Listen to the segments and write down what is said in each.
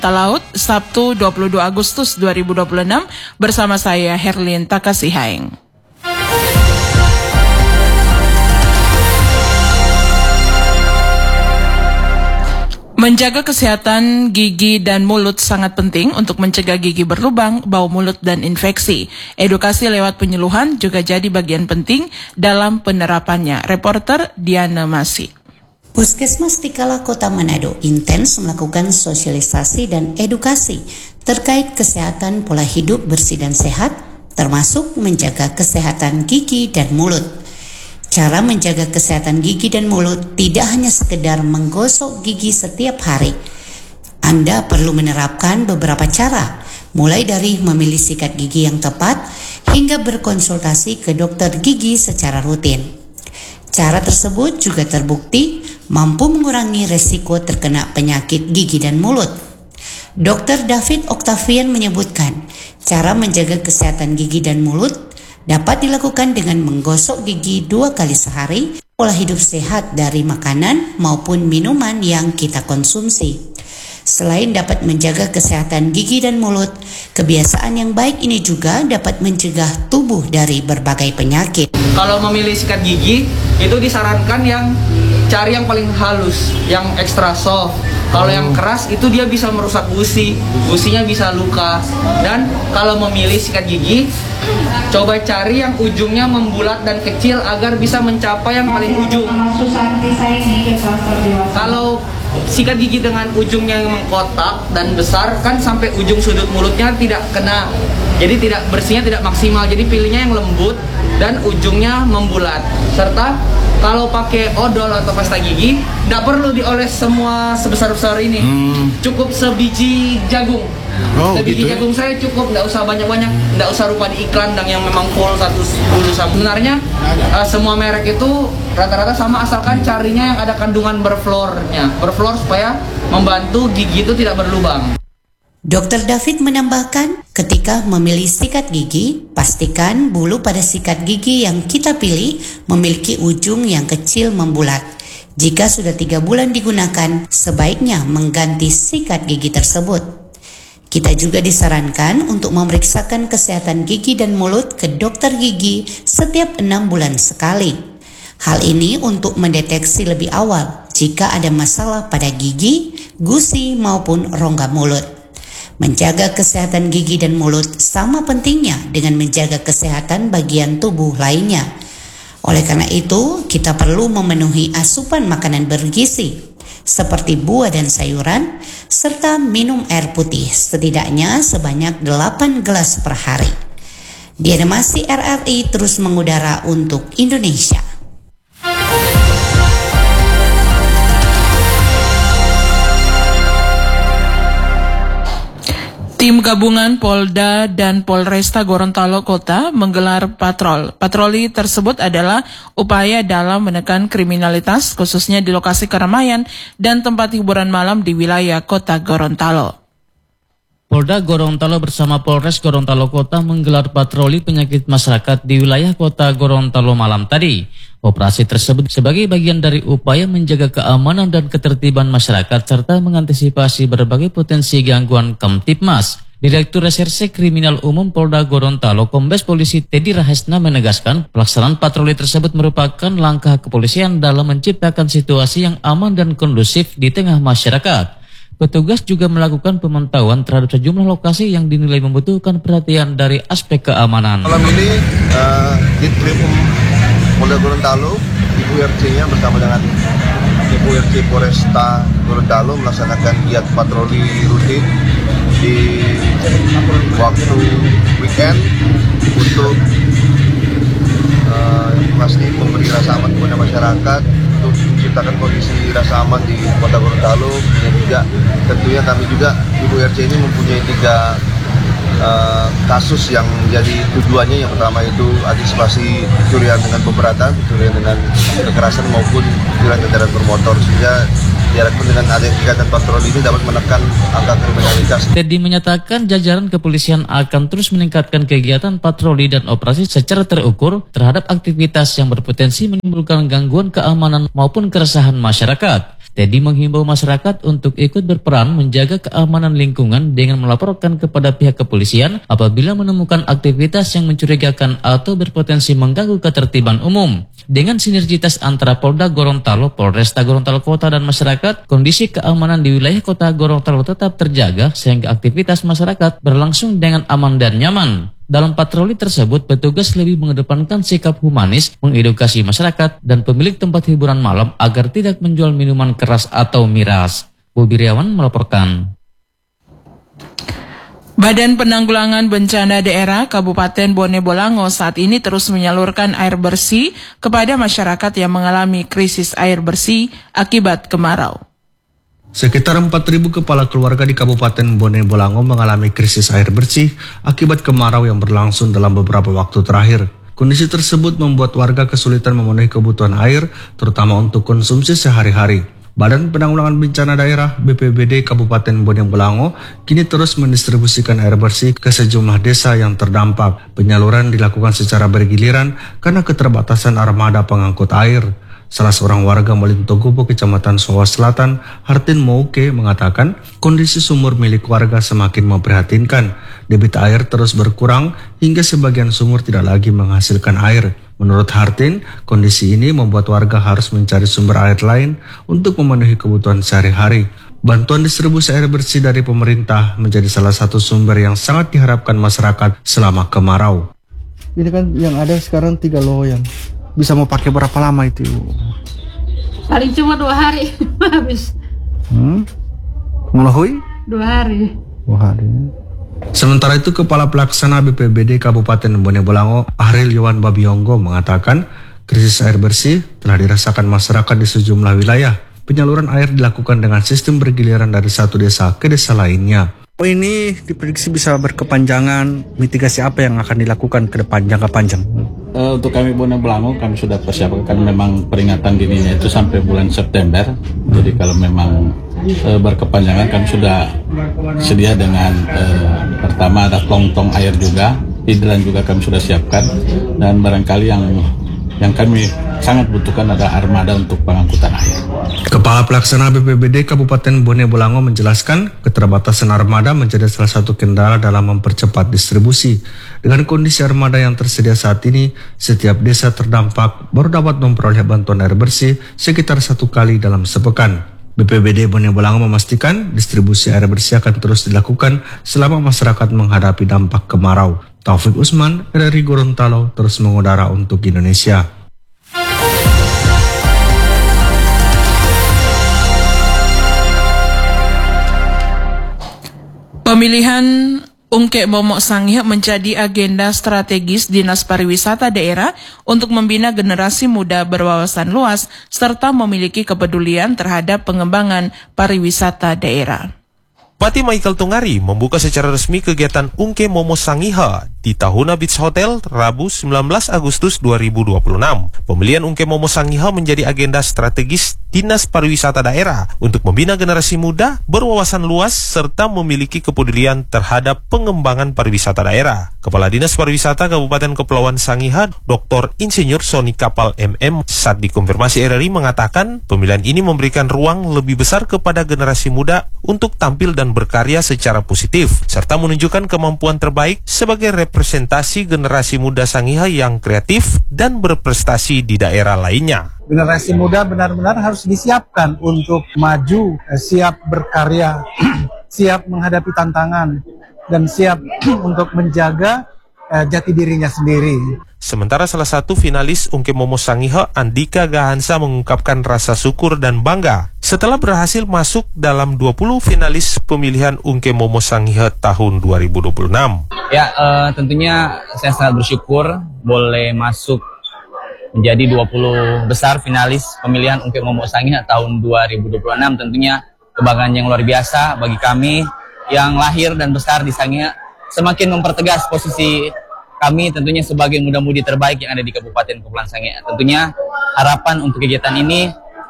Talaut, Sabtu 22 Agustus 2026 bersama saya Herlin Takasihaing. Menjaga kesehatan gigi dan mulut sangat penting untuk mencegah gigi berlubang, bau mulut, dan infeksi. Edukasi lewat penyuluhan juga jadi bagian penting dalam penerapannya. Reporter Diana Masih. Puskesmas Tikala Kota Manado intens melakukan sosialisasi dan edukasi terkait kesehatan pola hidup bersih dan sehat, termasuk menjaga kesehatan gigi dan mulut. Cara menjaga kesehatan gigi dan mulut tidak hanya sekedar menggosok gigi setiap hari. Anda perlu menerapkan beberapa cara, mulai dari memilih sikat gigi yang tepat hingga berkonsultasi ke dokter gigi secara rutin. Cara tersebut juga terbukti mampu mengurangi resiko terkena penyakit gigi dan mulut. Dr. David Octavian menyebutkan, cara menjaga kesehatan gigi dan mulut dapat dilakukan dengan menggosok gigi 2 kali sehari, pola hidup sehat dari makanan maupun minuman yang kita konsumsi. Selain dapat menjaga kesehatan gigi dan mulut, kebiasaan yang baik ini juga dapat mencegah tubuh dari berbagai penyakit. Kalau memilih sikat gigi, itu disarankan cari yang paling halus, yang extra soft. Kalau yang keras itu dia bisa merusak gusinya bisa luka. Dan kalau memilih sikat gigi, coba cari yang ujungnya membulat dan kecil agar bisa mencapai yang paling ujung. Kalau sikat gigi dengan ujungnya yang mengkotak dan besar, kan sampai ujung sudut mulutnya tidak kena. Jadi bersihnya tidak maksimal. Jadi pilihnya yang lembut dan ujungnya membulat. Serta kalau pakai odol atau pasta gigi, tidak perlu dioles semua sebesar-besar ini. Cukup sebiji jagung. Sebiji jagung saya cukup, tidak usah banyak-banyak, tidak usah rupa di iklan yang memang full 110. Sebenarnya semua merek itu rata-rata sama, asalkan carinya yang ada kandungan berflornya. Berflor supaya membantu gigi itu tidak berlubang. Dr. David menambahkan, ketika memilih sikat gigi, pastikan bulu pada sikat gigi yang kita pilih memiliki ujung yang kecil membulat. Jika sudah 3 bulan digunakan, sebaiknya mengganti sikat gigi tersebut. Kita juga disarankan untuk memeriksakan kesehatan gigi dan mulut ke dokter gigi setiap 6 bulan sekali. Hal ini untuk mendeteksi lebih awal jika ada masalah pada gigi, gusi maupun rongga mulut. Menjaga kesehatan gigi dan mulut sama pentingnya dengan menjaga kesehatan bagian tubuh lainnya. Oleh karena itu, kita perlu memenuhi asupan makanan bergizi seperti buah dan sayuran, serta minum air putih setidaknya sebanyak 8 gelas per hari. Diana Masih, RRI terus mengudara untuk Indonesia. Tim gabungan Polda dan Polresta Gorontalo Kota menggelar patrol. Patroli tersebut adalah upaya dalam menekan kriminalitas, khususnya di lokasi keramaian dan tempat hiburan malam di wilayah Kota Gorontalo. Polda Gorontalo bersama Polres Gorontalo Kota menggelar patroli penyakit masyarakat di wilayah Kota Gorontalo malam tadi. Operasi tersebut sebagai bagian dari upaya menjaga keamanan dan ketertiban masyarakat serta mengantisipasi berbagai potensi gangguan Kamtibmas. Direktur Reserse Kriminal Umum Polda Gorontalo, Kombes Polisi Teddy Rahesna menegaskan pelaksanaan patroli tersebut merupakan langkah kepolisian dalam menciptakan situasi yang aman dan kondusif di tengah masyarakat. Petugas juga melakukan pemantauan terhadap sejumlah lokasi yang dinilai membutuhkan perhatian dari aspek keamanan. Malam ini Ditkrim Polda Gorontalo, Ibu RC-nya bersama dengan Ibu RC Polresta Gorontalo melaksanakan giat patroli rutin di waktu weekend untuk pasti memberi rasa aman kepada masyarakat, untuk menciptakan kondisi rasa aman di Kota Gorontalo. Dan juga tentunya kami juga Ibu RC ini mempunyai 3 kasus yang jadi tujuannya. Yang pertama itu antisipasi pencurian dengan pemberatan, pencurian dengan kekerasan maupun pencurian kendaraan bermotor, sehingga diharapkan dengan adanya kegiatan patroli ini dapat menekan angka kriminalitas. Teddy menyatakan jajaran kepolisian akan terus meningkatkan kegiatan patroli dan operasi secara terukur terhadap aktivitas yang berpotensi menimbulkan gangguan keamanan maupun keresahan masyarakat. Teddy menghimbau masyarakat untuk ikut berperan menjaga keamanan lingkungan dengan melaporkan kepada pihak kepolisian apabila menemukan aktivitas yang mencurigakan atau berpotensi mengganggu ketertiban umum. Dengan sinergitas antara Polda Gorontalo, Polresta Gorontalo Kota dan masyarakat, kondisi keamanan di wilayah Kota Gorontalo tetap terjaga sehingga aktivitas masyarakat berlangsung dengan aman dan nyaman. Dalam patroli tersebut, petugas lebih mengedepankan sikap humanis, mengedukasi masyarakat dan pemilik tempat hiburan malam agar tidak menjual minuman keras atau miras. Bobi Riawan melaporkan. Badan Penanggulangan Bencana Daerah Kabupaten Bone Bolango saat ini terus menyalurkan air bersih kepada masyarakat yang mengalami krisis air bersih akibat kemarau. Sekitar 4.000 kepala keluarga di Kabupaten Bone Bolango mengalami krisis air bersih akibat kemarau yang berlangsung dalam beberapa waktu terakhir. Kondisi tersebut membuat warga kesulitan memenuhi kebutuhan air, terutama untuk konsumsi sehari-hari. Badan Penanggulangan Bencana Daerah BPBD Kabupaten Bone Bolango kini terus mendistribusikan air bersih ke sejumlah desa yang terdampak. Penyaluran dilakukan secara bergiliran karena keterbatasan armada pengangkut air. Salah seorang warga Molintogobo, Kecamatan Sowa Selatan, Hartin Mouke, mengatakan kondisi sumur milik warga semakin memprihatinkan. Debit air terus berkurang hingga sebagian sumur tidak lagi menghasilkan air. Menurut Hartin, kondisi ini membuat warga harus mencari sumber air lain untuk memenuhi kebutuhan sehari-hari. Bantuan distribusi air bersih dari pemerintah menjadi salah satu sumber yang sangat diharapkan masyarakat selama kemarau. Ini kan yang ada sekarang 3 loyang. Bisa mau pakai berapa lama itu? Paling cuma 2 hari habis. Ngelohui? 2 hari. 2 hari. Sementara itu, Kepala Pelaksana BPBD Kabupaten Bone Bolango, Ahril Yohan Babiyonggo, mengatakan krisis air bersih telah dirasakan masyarakat di sejumlah wilayah. Penyaluran air dilakukan dengan sistem bergiliran dari satu desa ke desa lainnya. Ini diprediksi bisa berkepanjangan. Mitigasi apa yang akan dilakukan ke depan, jangka panjang? Untuk kami Bone Bolango, kami sudah persiapkan memang peringatan dininya itu sampai bulan September. Jadi kalau memang berkepanjangan, kami sudah sedia dengan pertama ada tong-tong air juga, hidran juga kami sudah siapkan, dan barangkali yang kami sangat butuhkan ada armada untuk pengangkutan air. Kepala Pelaksana BPBD Kabupaten Bone Bolango menjelaskan keterbatasan armada menjadi salah satu kendala dalam mempercepat distribusi. Dengan kondisi armada yang tersedia saat ini, setiap desa terdampak baru dapat memperoleh bantuan air bersih sekitar 1 kali dalam sepekan. BPBD Bone Bolango memastikan distribusi air bersih akan terus dilakukan selama masyarakat menghadapi dampak kemarau. Taufik Usman dari Gorontalo terus mengudara untuk Indonesia. Pemilihan Ungke Momok Sangihe menjadi agenda strategis Dinas Pariwisata Daerah untuk membina generasi muda berwawasan luas serta memiliki kepedulian terhadap pengembangan pariwisata daerah. Bupati Michael Tungari membuka secara resmi kegiatan Ungke Momo Sangihe di Tahuna Beach Hotel Rabu 19 Agustus 2026. Pemilihan Ungke Momo Sangihe menjadi agenda strategis Dinas Pariwisata Daerah untuk membina generasi muda berwawasan luas serta memiliki kepedulian terhadap pengembangan pariwisata daerah. Kepala Dinas Pariwisata Kabupaten Kepulauan Sangihe, Dr. Insinyur Sony Kapal MM, saat dikonfirmasi RRI mengatakan pemilihan ini memberikan ruang lebih besar kepada generasi muda untuk tampil dan berkarya secara positif, serta menunjukkan kemampuan terbaik sebagai representasi generasi muda Sangihe yang kreatif dan berprestasi di daerah lainnya. Generasi muda benar-benar harus disiapkan untuk maju, siap berkarya, siap menghadapi tantangan, dan siap untuk menjaga jati dirinya sendiri. Sementara salah satu finalis Ungke Momo Sangihe, Andika Gahansa, mengungkapkan rasa syukur dan bangga setelah berhasil masuk dalam 20 finalis pemilihan Ungke Momo Sangihe tahun 2026. Ya, tentunya saya sangat bersyukur boleh masuk menjadi 20 besar finalis pemilihan Ungke Momo Sangihe tahun 2026. Tentunya kebanggaan yang luar biasa bagi kami yang lahir dan besar di Sangihe, semakin mempertegas posisi kami tentunya sebagai muda-mudi terbaik yang ada di Kabupaten Kepulauan Sangihe. Tentunya harapan untuk kegiatan ini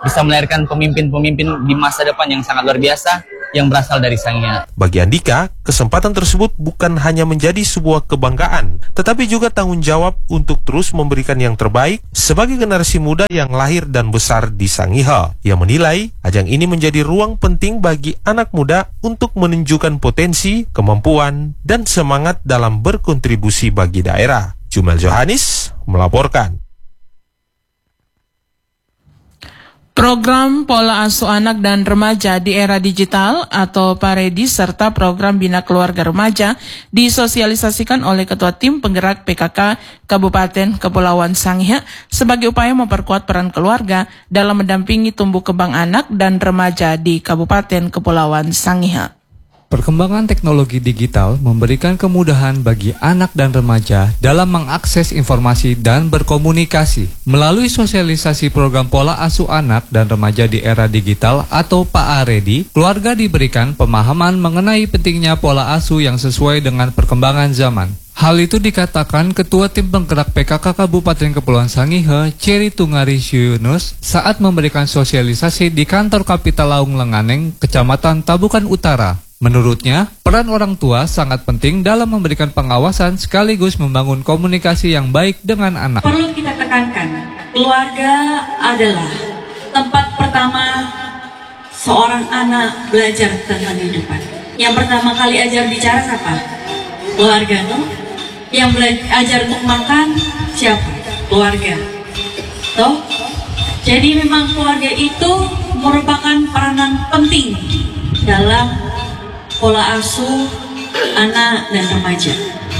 bisa melahirkan pemimpin-pemimpin di masa depan yang sangat luar biasa yang berasal dari Sangiha. Bagi Andika, kesempatan tersebut bukan hanya menjadi sebuah kebanggaan, tetapi juga tanggung jawab untuk terus memberikan yang terbaik sebagai generasi muda yang lahir dan besar di Sangiha. Ia menilai ajang ini menjadi ruang penting bagi anak muda untuk menunjukkan potensi, kemampuan, dan semangat dalam berkontribusi bagi daerah. Jumel Johanis melaporkan. Program Pola Asuh Anak dan Remaja di Era Digital atau PAREDI serta program Bina Keluarga Remaja disosialisasikan oleh Ketua Tim Penggerak PKK Kabupaten Kepulauan Sangiha sebagai upaya memperkuat peran keluarga dalam mendampingi tumbuh kembang anak dan remaja di Kabupaten Kepulauan Sangiha. Perkembangan teknologi digital memberikan kemudahan bagi anak dan remaja dalam mengakses informasi dan berkomunikasi. Melalui sosialisasi program Pola Asuh Anak dan Remaja di Era Digital atau PAREDI, keluarga diberikan pemahaman mengenai pentingnya pola asuh yang sesuai dengan perkembangan zaman. Hal itu dikatakan Ketua Tim Penggerak PKK Kabupaten Kepulauan Sangiha, Ceri Tungari Yunus, saat memberikan sosialisasi di kantor Kapital Laung Lenganeng, Kecamatan Tabukan Utara. Menurutnya, peran orang tua sangat penting dalam memberikan pengawasan sekaligus membangun komunikasi yang baik dengan anak. Perlu kita tekankan, keluarga adalah tempat pertama seorang anak belajar tentang kehidupan. Yang pertama kali ajar bicara siapa? Keluarga, no? Yang belajar untuk makan siapa? Keluarga. Toh? Jadi memang keluarga itu merupakan peranan penting dalam pola asuh anak dan remaja.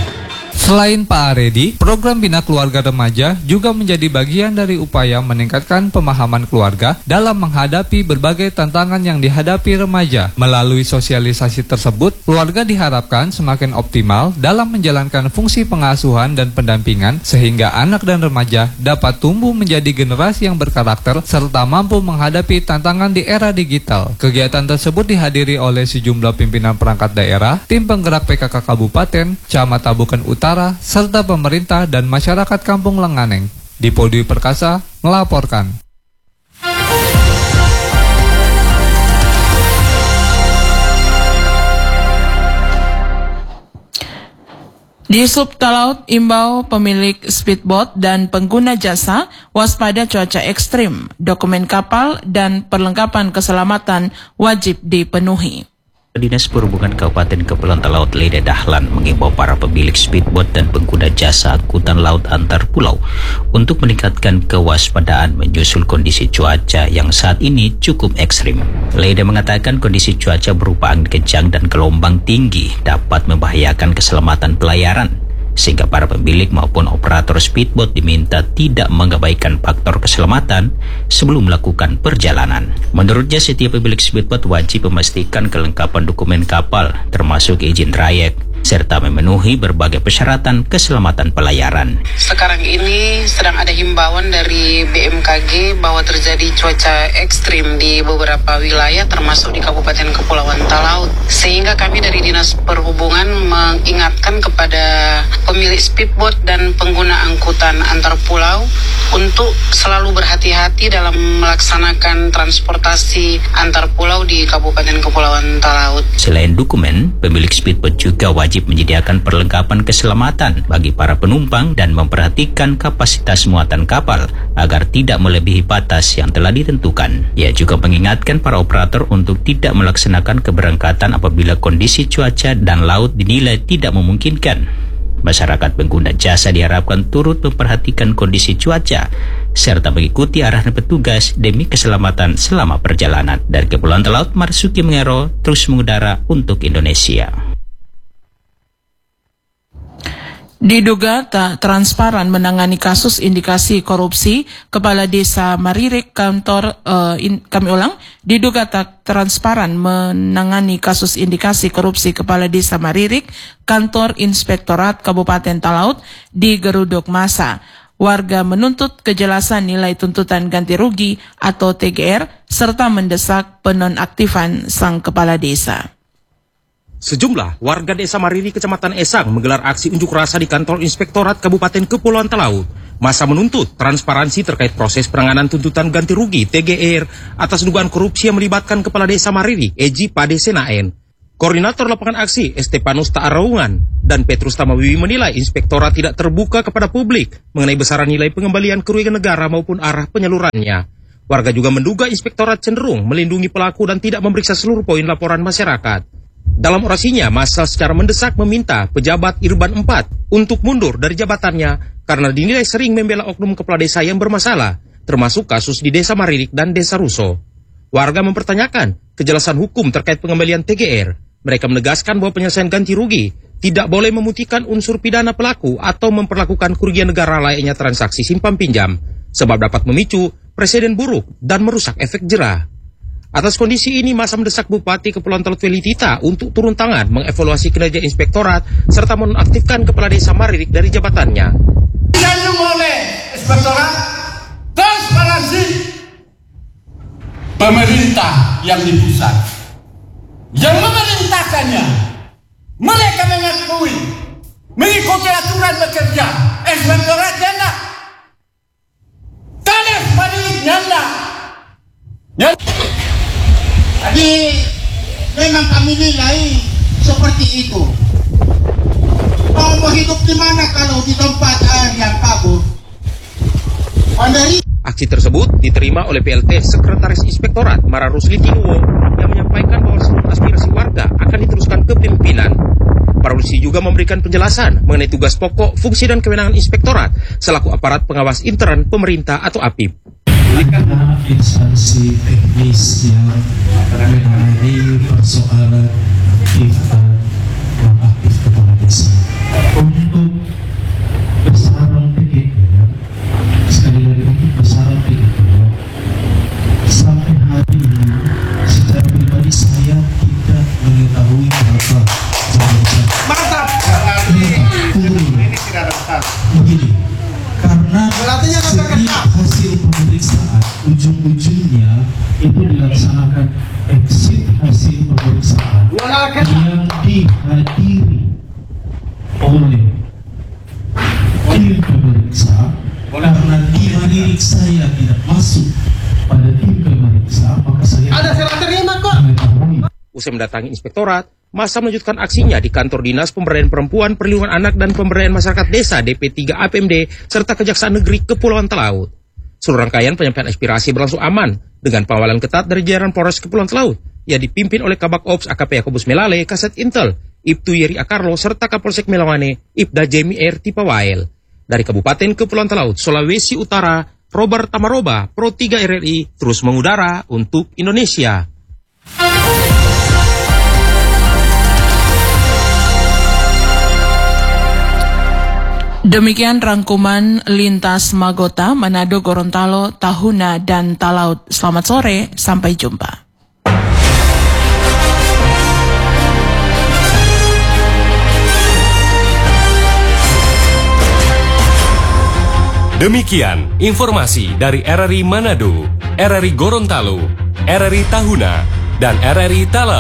Selain PAREDI, program Bina Keluarga Remaja juga menjadi bagian dari upaya meningkatkan pemahaman keluarga dalam menghadapi berbagai tantangan yang dihadapi remaja. Melalui sosialisasi tersebut, keluarga diharapkan semakin optimal dalam menjalankan fungsi pengasuhan dan pendampingan sehingga anak dan remaja dapat tumbuh menjadi generasi yang berkarakter serta mampu menghadapi tantangan di era digital. Kegiatan tersebut dihadiri oleh sejumlah pimpinan perangkat daerah, tim penggerak PKK Kabupaten, Camat Tabukan Utara, serta pemerintah dan masyarakat Kampung Lenganeng. Dipo Dwi Perkasa melaporkan. Di Subtalaut imbau pemilik speedboat dan pengguna jasa waspada cuaca ekstrim, dokumen kapal dan perlengkapan keselamatan wajib dipenuhi. Dinas Perhubungan Kabupaten Kepulauan Talaut Leda Dahlan mengimbau para pemilik speedboat dan pengguna jasa angkutan laut antar pulau untuk meningkatkan kewaspadaan menyusul kondisi cuaca yang saat ini cukup ekstrim. Leda mengatakan kondisi cuaca berupa angin kencang dan gelombang tinggi dapat membahayakan keselamatan pelayaran, sehingga para pemilik maupun operator speedboat diminta tidak mengabaikan faktor keselamatan sebelum melakukan perjalanan. Menurutnya, setiap pemilik speedboat wajib memastikan kelengkapan dokumen kapal, termasuk izin trayek, serta memenuhi berbagai persyaratan keselamatan pelayaran. Sekarang ini sedang ada himbauan dari BMKG bahwa terjadi cuaca ekstrim di beberapa wilayah termasuk di Kabupaten Kepulauan Talaut. Sehingga kami dari Dinas Perhubungan mengingatkan kepada pemilik speedboat dan pengguna angkutan antar pulau untuk selalu berhati-hati dalam melaksanakan transportasi antar pulau di Kabupaten Kepulauan Talaut. Selain dokumen, pemilik speedboat juga wajib menyediakan perlengkapan keselamatan bagi para penumpang dan memperhatikan kapasitas muatan kapal agar tidak melebihi batas yang telah ditentukan. Ia juga mengingatkan para operator untuk tidak melaksanakan keberangkatan apabila kondisi cuaca dan laut dinilai tidak memungkinkan. Masyarakat pengguna jasa diharapkan turut memperhatikan kondisi cuaca serta mengikuti arahan petugas demi keselamatan selama perjalanan. Dari Kepulauan Talaut, Marsuki Mengero terus mengudara untuk Indonesia. Diduga tak transparan menangani kasus indikasi korupsi Kepala Desa Maririk diduga tak transparan menangani kasus indikasi korupsi Kepala Desa Maririk Kantor Inspektorat Kabupaten Talaut digeruduk massa. Warga menuntut kejelasan nilai tuntutan ganti rugi atau TGR serta mendesak penonaktifan sang kepala desa. Sejumlah warga Desa Mariri, Kecamatan Esang menggelar aksi unjuk rasa di kantor Inspektorat Kabupaten Kepulauan Talaut. Masa menuntut transparansi terkait proses penanganan tuntutan ganti rugi TGR atas dugaan korupsi yang melibatkan Kepala Desa Maririk, Eji Pade Senaen. Koordinator lapangan aksi Estepanus Taaraungan dan Petrus Tamawiwi menilai inspektorat tidak terbuka kepada publik mengenai besaran nilai pengembalian kerugian negara maupun arah penyalurannya. Warga juga menduga inspektorat cenderung melindungi pelaku dan tidak memeriksa seluruh poin laporan masyarakat. Dalam orasinya, massa secara mendesak meminta pejabat Irban 4 untuk mundur dari jabatannya karena dinilai sering membela oknum kepala desa yang bermasalah, termasuk kasus di Desa Maririk dan Desa Ruso. Warga mempertanyakan kejelasan hukum terkait pengembalian TGR. Mereka menegaskan bahwa penyelesaian ganti rugi tidak boleh memutihkan unsur pidana pelaku atau memperlakukan kerugian negara layaknya transaksi simpan pinjam, sebab dapat memicu presiden buruk dan merusak efek jerah. Atas kondisi ini, massa mendesak Bupati Kepulauan Talaut Feli Tita untuk turun tangan mengevaluasi kinerja inspektorat serta menonaktifkan Kepala Desa Maririk dari jabatannya. Yang oleh inspektorat transparansi pemerintah yang di pusat, yang memerintahkannya, mereka mengakui mengikuti aturan bekerja. Inspektorat nyanda, Tanes Maririk nyanda. Jadi memang kami nilai seperti itu. Mau hidup di mana kalau di tempat yang kabur? Aksi tersebut diterima oleh PLT Sekretaris Inspektorat Mara Rusli Tinuwo yang menyampaikan bahwa seluruh aspirasi warga akan diteruskan ke pimpinan. Para Rusli juga memberikan penjelasan mengenai tugas pokok, fungsi dan kewenangan inspektorat selaku aparat pengawas intern pemerintah atau APIP. Ada instansi teknis yang menangani persoalan aktifan dan aktif kepala desa. Untuk besaran TGR, sekali lagi untuk besaran TGR, sampai hari ini secara pribadi saya tidak mengetahui berapa jabatan. Mantap. Ini tidak ada besar. Begini. Karena setiap hasil pemeriksaan ujung-ujungnya itu dilaksanakan exit hasil pemeriksaan yang dihadiri oleh tim pemeriksa. Karena tim Maririk saya tidak masuk pada tim pemeriksa, maka saya ada salah terima kok. Usai mendatangi inspektorat, massa melanjutkan aksinya di kantor Dinas Pemberdayaan Perempuan, Perlindungan Anak dan Pemberdayaan Masyarakat Desa DP3 APMD serta Kejaksaan Negeri Kepulauan Talaut. Seluruh rangkaian penyampaian aspirasi berlangsung aman dengan pengawalan ketat dari jajaran Polres Kepulauan Talaut yang dipimpin oleh Kabak Ops AKP Yakobus Melale, Kasat Intel, Ibtu Yeri Akarlo serta Kapolsek Melawane, Ibda Jemi R. Tipawael. Dari Kabupaten Kepulauan Talaut, Sulawesi Utara, Robert Tamaroba, Pro 3 RRI terus mengudara untuk Indonesia. Demikian rangkuman Lintas Magota, Manado, Gorontalo, Tahuna, dan Talaut. Selamat sore, sampai jumpa. Demikian informasi dari RRI Manado, RRI Gorontalo, RRI Tahuna, dan RRI Talaut.